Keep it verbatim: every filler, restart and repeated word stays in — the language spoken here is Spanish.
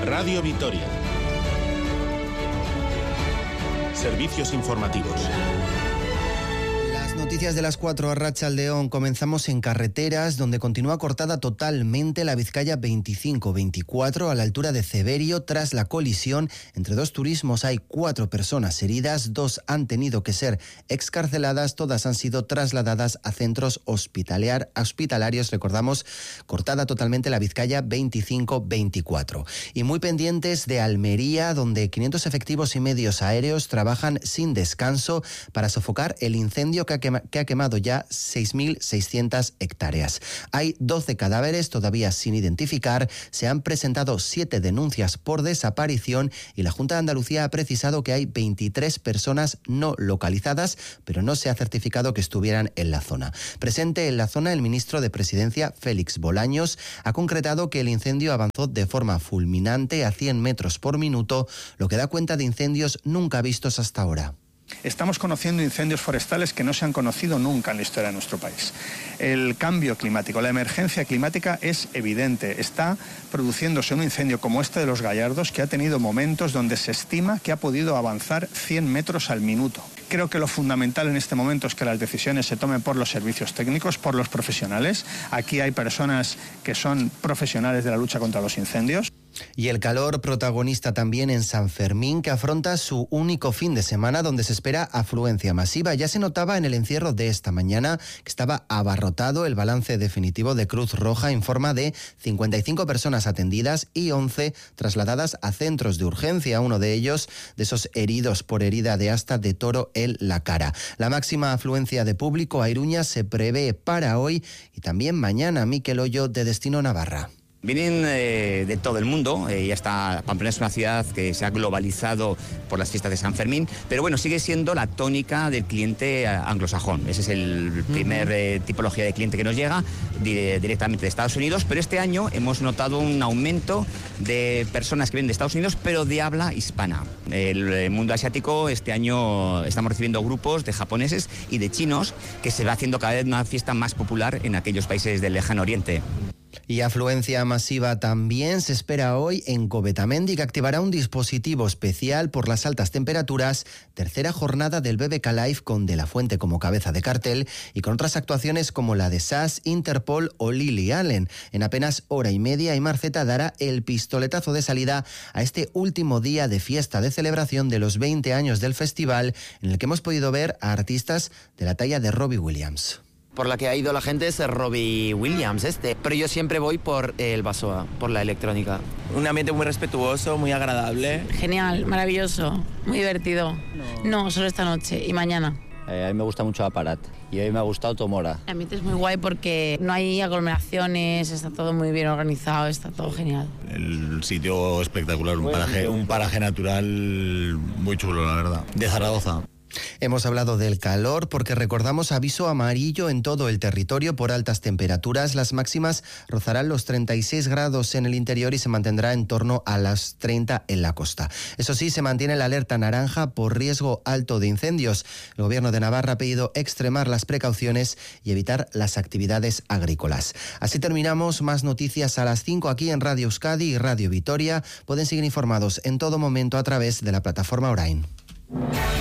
Radio Vitoria. Servicios informativos. Noticias de las cuatro a Arratsaldeon. Comenzamos en carreteras, donde continúa cortada totalmente la Vizcaya veinticinco veinticuatro a la altura de Ceberio tras la colisión entre dos turismos. Hay cuatro personas heridas, dos han tenido que ser excarceladas, todas han sido trasladadas a centros hospitaliar, hospitalarios. Recordamos, cortada totalmente la Vizcaya veinticinco veinticuatro. Y muy pendientes de Almería, donde quinientos efectivos y medios aéreos trabajan sin descanso para sofocar el incendio que ha quemado que ha quemado ya seis mil seiscientas hectáreas. Hay doce cadáveres todavía sin identificar, se han presentado siete denuncias por desaparición y la Junta de Andalucía ha precisado que hay veintitrés personas no localizadas, pero no se ha certificado que estuvieran en la zona. Presente en la zona, el ministro de Presidencia, Félix Bolaños, ha concretado que el incendio avanzó de forma fulminante a cien metros por minuto, lo que da cuenta de incendios nunca vistos hasta ahora. Estamos conociendo incendios forestales que no se han conocido nunca en la historia de nuestro país. El cambio climático, la emergencia climática es evidente. Está produciéndose un incendio como este de los Gallardos que ha tenido momentos donde se estima que ha podido avanzar cien metros al minuto. Creo que lo fundamental en este momento es que las decisiones se tomen por los servicios técnicos, por los profesionales. Aquí hay personas que son profesionales de la lucha contra los incendios. Y el calor protagonista también en San Fermín, que afronta su único fin de semana donde se espera afluencia masiva. Ya se notaba en el encierro de esta mañana que estaba abarrotado. El balance definitivo de Cruz Roja informa de cincuenta y cinco personas atendidas y once trasladadas a centros de urgencia. Uno de ellos, de esos heridos por herida de asta de toro en la cara. La máxima afluencia de público a Iruña se prevé para hoy y también mañana. Miquel Hoyo, de Destino Navarra. Vienen eh, de todo el mundo, eh, ya está, Pamplona es una ciudad que se ha globalizado por las fiestas de San Fermín, pero bueno, sigue siendo la tónica del cliente anglosajón. Ese es el primer eh, tipología de cliente que nos llega di- directamente de Estados Unidos, pero este año hemos notado un aumento de personas que vienen de Estados Unidos, pero de habla hispana. El, el mundo asiático, este año estamos recibiendo grupos de japoneses y de chinos, que se va haciendo cada vez una fiesta más popular en aquellos países del lejano oriente. Y afluencia masiva también se espera hoy en Covetamendi, que activará un dispositivo especial por las altas temperaturas. Tercera jornada del B B K Live con De La Fuente como cabeza de cartel y con otras actuaciones como la de S A S, Interpol o Lily Allen. En apenas hora y media, Aimar Zeta dará el pistoletazo de salida a este último día de fiesta de celebración de los veinte años del festival, en el que hemos podido ver a artistas de la talla de Robbie Williams. Por la que ha ido la gente es Robbie Williams este, pero yo siempre voy por el Basoa, por la electrónica. Un ambiente muy respetuoso, muy agradable. Genial, maravilloso, muy divertido. No, no solo esta noche y mañana. Eh, a mí me gusta mucho Aparat y hoy me ha gustado Tomora. El ambiente es muy guay porque no hay aglomeraciones, está todo muy bien organizado, está todo genial. El sitio espectacular, un paraje, un paraje natural muy chulo, la verdad, de Zaragoza. Hemos hablado del calor porque recordamos aviso amarillo en todo el territorio por altas temperaturas. Las máximas rozarán los treinta y seis grados en el interior y se mantendrá en torno a las treinta en la costa. Eso sí, se mantiene la alerta naranja por riesgo alto de incendios. El Gobierno de Navarra ha pedido extremar las precauciones y evitar las actividades agrícolas. Así terminamos. Más noticias a las cinco aquí en Radio Euskadi y Radio Vitoria. Pueden seguir informados en todo momento a través de la plataforma Orain.